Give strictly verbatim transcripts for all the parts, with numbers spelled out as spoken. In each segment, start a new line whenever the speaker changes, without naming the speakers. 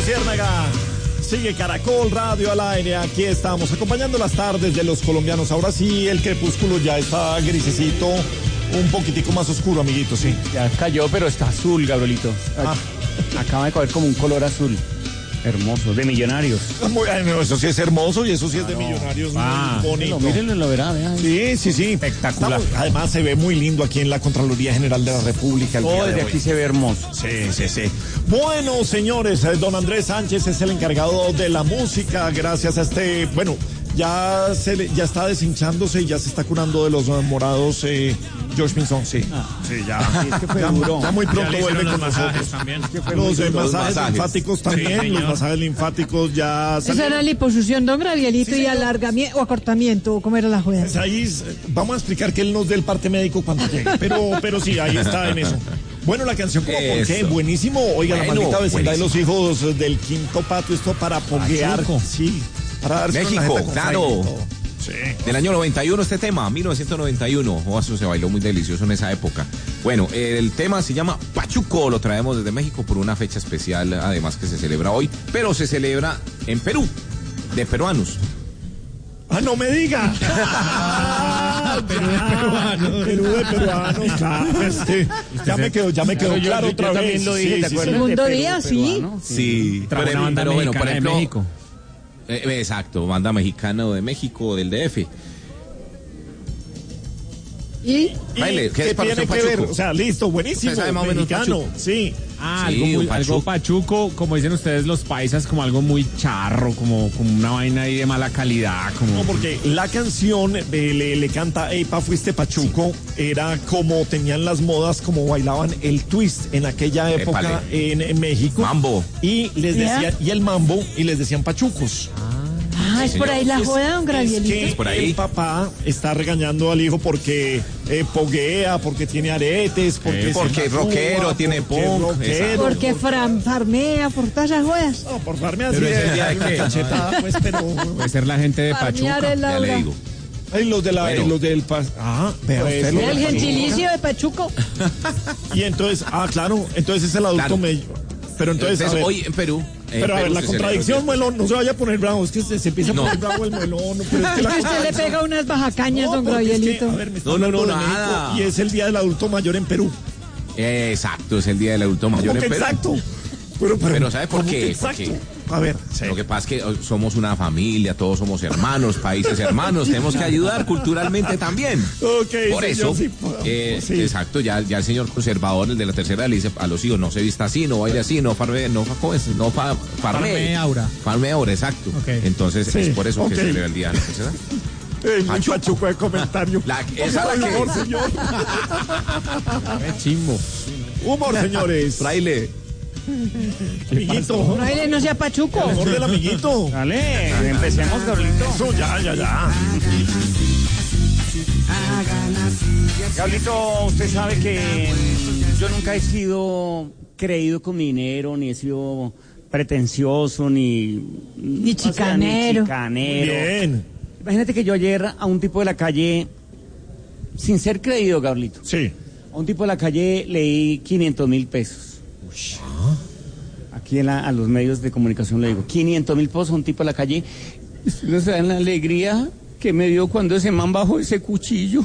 Luciérnaga. Sigue Caracol Radio al aire, aquí estamos acompañando las tardes de los colombianos. Ahora sí, el crepúsculo ya está grisecito, un poquitico más oscuro, amiguito, sí.
Ya cayó, pero está azul, Gabrielito. Ah. Acaba de caer como un color azul. Hermoso, de Millonarios.
Muy, ay, no, eso sí es hermoso y eso sí es de
ah, no.
Millonarios,
ah,
muy bonito.
Mírenlo, lo verá, vean.
Sí, sí, sí.
Espectacular.
Estamos, además se ve muy lindo aquí en la Contraloría General de la República.
Todo desde aquí se ve hermoso.
Sí, sí, sí. Bueno, señores, eh, don Andrés Sánchez es el encargado de la música, gracias a este, bueno, ya se le, ya está deshinchándose y ya se está curando de los uh, morados eh, George Pinzón, sí. Ah, sí, ya. Sí, es que fue
ya,
duro. Ya muy pronto vuelve con nosotros.
También.
Es que fue los, eh, masajes, masajes linfáticos también, sí, los masajes linfáticos ya.
Esa era liposucción, don Gabrielito, sí, y alargamiento o acortamiento, ¿cómo era la juega?
Pues ahí vamos a explicar que él nos dé el parte médico cuando llegue, pero, pero sí, ahí está en eso. Bueno, la canción como por qué, buenísimo. Oiga, bueno, la maldita vecindad de los hijos del quinto pato, esto para poguear. Sí, para darse
México, claro.
Sí.
Del año noventa y uno este tema, mil novecientos noventa y uno. Oh, eso se bailó muy delicioso en esa época. Bueno, el tema se llama Pachuco, lo traemos desde México por una fecha especial, además que se celebra hoy, pero se celebra en Perú, de peruanos.
¡Ah, no me diga!
Ah, Perú de peruanos.
Perú de peruanos, claro. Este, ya me quedó, ya me quedó
yo,
claro
yo,
otra
yo
vez.
También lo dije,
sí,
¿te
sí,
acuerdas?
Segundo
de Perú,
día,
peruano?
sí.
Sí,
Trajo
pero,
una banda
pero bueno, por
mexicana
ejemplo,
de México.
Eh, exacto, banda mexicana de México, del D F.
¿Y?
Baile, ¿qué,
¿Qué
es
tiene que
Pachuco?
ver? O sea, listo, buenísimo.
¿Usted sabe más o menos
mexicano,
Pachuco?
sí.
Ah,
Sí,
algo, muy,
un
algo pachuco, como dicen ustedes los paisas, como algo muy charro, como, como una vaina ahí de mala calidad. Como...
No, porque la canción eh, le, le canta Ey, pa, fuiste pachuco, sí. Era como tenían las modas, como bailaban el twist en aquella época en, en México.
Mambo.
Y les decían,
¿Yeah?
y el mambo, y les decían pachucos.
Ah, es por ahí la
Es-
joda, don Gabrielito.
Es que
por ahí.
el papá está regañando al hijo porque eh, poguea, porque tiene aretes, porque,
Eh, porque
se
es rockero,
tatúa,
tiene
porque
punk,
es rockero,
Porque
por-
fran- farmea por todas esas jodas.
No, por farme así
Pero ese
de,
día de
una
qué?
cachetada, pues, pero...
Puede ser la gente de
Farmear
Pachuca.
es la
Ya le
hora.
digo.
Ay, los de la,
Bueno.
los del pas- ah, vea
Pues,
usted,
sí,
los
El
de la
gentilicio de Pachuco.
Y entonces, ah, claro, entonces es el adulto
Claro.
medio. Pero entonces,
Entonces,
a ver,
hoy en Perú. en
pero a ver,
Perú
la
se
contradicción,
celebra-
Muelón, no se vaya a poner bravo, es que se, se empieza a
No.
poner bravo el Muelón. Pero es que la
Usted le
contradicción-
pega unas bajacañas,
No,
don
porque es que,
Gabrielito.
a ver, me está
No, no,
hablando
no,
de México
nada.
y es el Día del Adulto Mayor en Perú.
Eh, exacto, es el día del adulto mayor
¿Cómo
en
que
Perú.
exacto? Pero, pero,
Pero ¿sabe por
¿cómo
qué?
que exacto?
Porque-
A ver, sí.
Lo que pasa es que oh, somos una familia, todos somos hermanos, países hermanos, tenemos que ayudar culturalmente también.
Ok,
Por
señor,
eso,
sí,
eh,
sí.
exacto, ya, ya el señor conservador, el de la tercera, le dice a los hijos, no se vista así, no baile así, no farme, no, ¿cómo es? No fa, farme.
Farme aura.
Farme aura, exacto.
Ok.
Entonces,
Sí,
es por eso
ok.
que se celebra el día de la tercera.
Ey, muy
Pachuco.
pachuco de comentario.
La- esa es la que-
Humor, señor.
Qué chimbo.
Humor, señores.
Fraile.
Amiguito.
Fraile, no sea Pachuco.
Humor del amiguito.
Dale, empecemos, Gabrielito.
Eso, ya, ya, ya.
Gabrielito, usted sabe que mm, yo nunca he sido creído con mi dinero, ni he sido pretencioso, ni...
Ni
o sea,
chicanero.
ni chicanero.
Bien.
Imagínate que yo ayer a un tipo de la calle, sin ser creído, Gabrielito,
Sí.
a un tipo de la calle leí quinientos mil pesos. Aquí en la- a los medios de comunicación le digo, quinientos mil pesos a un tipo de la calle. No saben la alegría que me dio cuando ese man bajó ese cuchillo.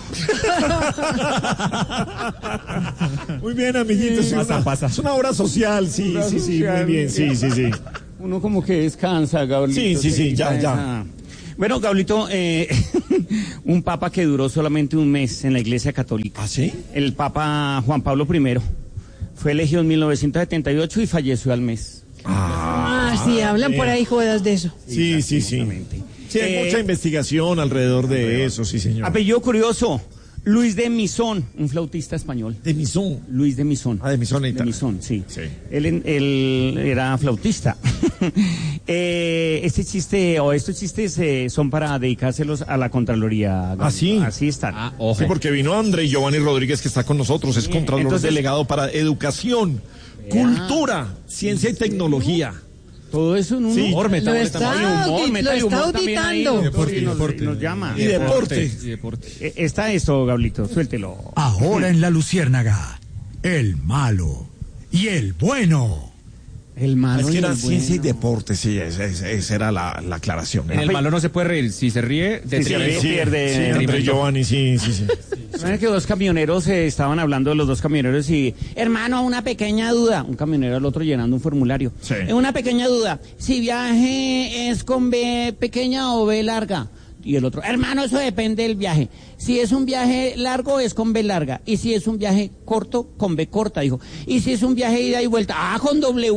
Muy bien, amiguito. Es
Pasa,
una,
pasa.
es una obra social, sí,
Obra
sí, sí,
social,
muy bien, sí, sí, sí.
Uno como que descansa, Gabrielito.
Sí, sí,
se
sí,
quita
ya, ya.
esa- Bueno, Gabrielito, eh, un papa que duró solamente un mes en la Iglesia Católica.
¿Ah, sí?
El Papa Juan Pablo primero. Fue elegido en mil novecientos setenta y ocho y falleció al mes.
Ah, sí, hablan por ahí jodas de eso.
Sí, sí, sí.
Exactamente.
Sí, hay
Eh,
mucha investigación alrededor de eso, sí, señor.
Apellido curioso, Luis de Misón, un flautista español.
De Misón.
Luis de Misón.
Ah, de Misón, ahí
De
está.
Misón, sí.
Sí.
Él, en- él era flautista. eh, este chiste, o estos chistes eh, son para dedicárselos a la Contraloría.
¿Ah, sí?
Así están.
Ah, ojo.
Sí, porque vino André Giovanni Rodríguez, que está con nosotros, es contralor
entonces-
delegado para educación, cultura, ciencia y tecnología.
Todo eso en un
Sí.
humor,
Lo
métale
está
también humor,
audi-
métale
lo está
humor también ahí,
auditando.
doctor, y
Deporte,
nos,
deporte.
y nos llama.
Y deporte.
Y deporte.
Eh, Está esto, Gablito, suéltelo.
Ahora en La Luciérnaga, el malo y el bueno.
El malo.
Es que
y
era
el
ciencia y
bueno.
deporte, sí, esa, esa- esa era la, la aclaración.
En el malo no se puede reír. Si se ríe, de
Si se ríe,
sí,
pierde.
sí, André
Tremendo.
Giovanni, sí, sí, sí.
¿Saben que dos camioneros eh, estaban hablando de los dos camioneros y, hermano, una pequeña duda? Un camionero al otro llenando un formulario.
Sí.
Eh, Una pequeña duda. Si viaje es con B pequeña o B larga. Y el otro, hermano, eso depende del viaje. Si es un viaje largo, es con B larga. Y si es un viaje corto, con B corta, dijo. Y si es un viaje ida y vuelta, ah, con W.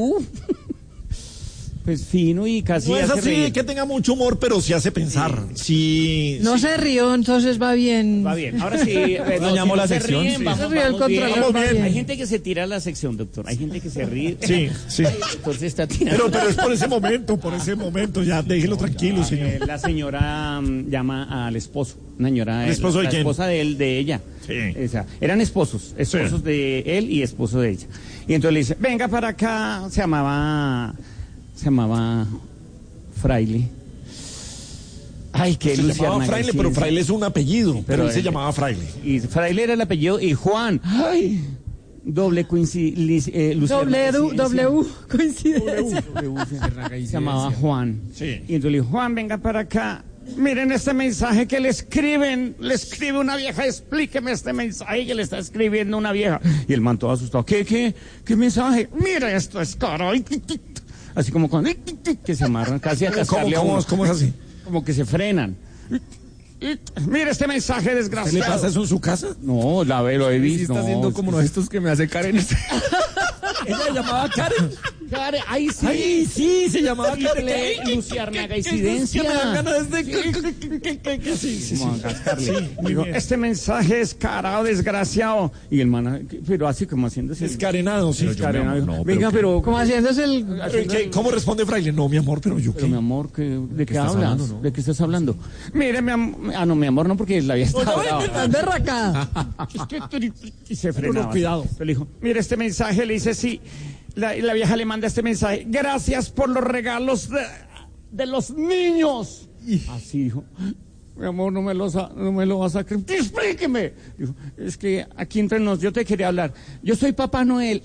Pues fino y casi
No es
hace
así
reír.
que tenga mucho humor, pero sí hace pensar. Sí.
No
sí.
se rió, entonces va bien.
Va bien, ahora sí. eh, no,
Dañamos
si
la
no se
sección,
ríen,
sí.
vamos,
Se rió el
vamos bien.
controlador,
va bien.
Hay gente que se tira a la sección, doctor. Hay gente que se ríe.
Sí, sí.
Entonces está tirando.
Pero, pero es por ese momento, por ese momento, ya déjelo tranquilo,
Eh,
señor.
la señora mm, llama al esposo. Una señora.
¿El esposo de
la
quién?
esposa de él, de ella.
Sí.
O sea, eran esposos. Esposos
Sí.
de él y esposo de ella. Y entonces le dice, venga para acá. Se llamaba. Se llamaba. Fraile. Ay, qué
Se
Luciana
llamaba Fraile,
García.
pero Fraile es un apellido, pero él se
él-
llamaba Fraile.
Y Fraile era el apellido y Juan. Ay. Doble coincidencia. Eh, Luciana
W,
coincidencia.
W, coincidencia.
Se llamaba Juan.
Sí.
Y entonces le dijo, Juan, venga para acá. Miren este mensaje que le escriben. Le escribe una vieja. Explíqueme este mensaje que le está escribiendo una vieja. Y el man todo asustado. ¿Qué, qué, qué mensaje? Mira, esto es caro. Así como con... Que se amarran casi a
¿Cómo,
cascarle a
cómo,
uno.
cómo es así?
Como que se frenan. Mira este mensaje
¿Qué le
desgraciado.
pasa eso en su casa?
No, la ve, lo he
Sí,
visto.
está haciendo como uno de estos que me hace Karen.
Ella se llamaba Karen.
Karen, ay, sí.
Ay, sí, se llamaba Karen.
Triple Luciana Coincidencia.
Que me dan ganas de... Sí, sí, sí.
Como a cascarle.
Sí, muy
Digo,
bien.
este mensaje es carado, desgraciado. Y el man, pero así como haciéndose.
Descarenado, sí.
Descarenado.
No, pero
Venga,
¿qué?
pero.
Como haciéndose el...
Pero, ¿qué? ¿Cómo responde Fraile? No, mi amor, pero yo
Pero mi
qué.
amor, ¿qué- ¿de qué
estás
hablas?
hablando, no?
¿De qué estás hablando? Mire, mi amor. Ah, no, mi amor, no, porque la había estado brava.
Estás berracada.
Y se frenaba.
no, cuidado.
Entonces le dijo, mire este mensaje, le dice, sí. La, la vieja le manda este mensaje. Gracias por los regalos de, de los niños. Así dijo. Mi amor, no me, los, no me lo vas a creer. Explíqueme. Dijo, es que aquí entre nos, yo te quería hablar. Yo soy Papá Noel.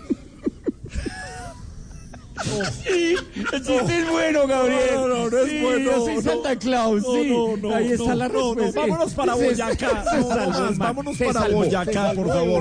Sí, el chiste es bueno, Gabriel.
No, no, no es
Sí,
bueno,
yo soy
no.
Santa Claus,
No,
sí.
no, no,
Ahí está
no,
la
no, no.
respuesta.
Vámonos para
Se-
Boyacá.
se
No,
salvó,
más,
man.
vámonos
Se
para
salvó, se
Boyacá, por
salvó.
favor.